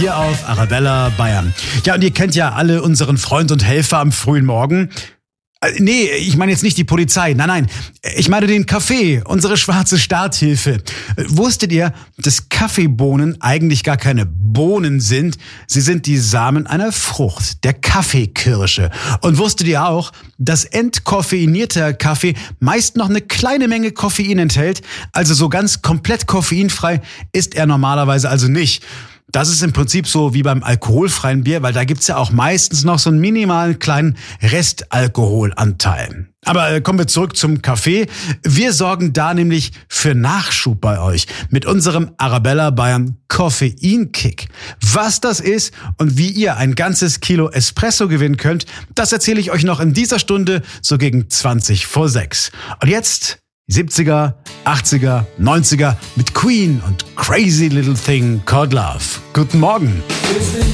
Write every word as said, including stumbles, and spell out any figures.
Hier auf Arabella Bayern. Ja, und ihr kennt ja alle unseren Freund und Helfer am frühen Morgen. Äh, nee, ich meine jetzt nicht die Polizei. Nein, nein. Ich meine den Kaffee, unsere schwarze Starthilfe. Äh, wusstet ihr, dass Kaffeebohnen eigentlich gar keine Bohnen sind? Sie sind die Samen einer Frucht, der Kaffeekirsche. Und wusstet ihr auch, dass entkoffeinierter Kaffee meist noch eine kleine Menge Koffein enthält? Also so ganz komplett koffeinfrei ist er normalerweise also nicht. Das ist im Prinzip so wie beim alkoholfreien Bier, weil da gibt's ja auch meistens noch so einen minimalen kleinen Restalkoholanteil. Aber äh, kommen wir zurück zum Kaffee. Wir sorgen da nämlich für Nachschub bei euch mit unserem Arabella Bayern Koffeinkick. Was das ist und wie ihr ein ganzes Kilo Espresso gewinnen könnt, das erzähle ich euch noch in dieser Stunde so gegen zwanzig vor sechs. Und jetzt siebziger, achtziger, neunziger mit Queen und Crazy Little Thing Called Love. Guten Morgen.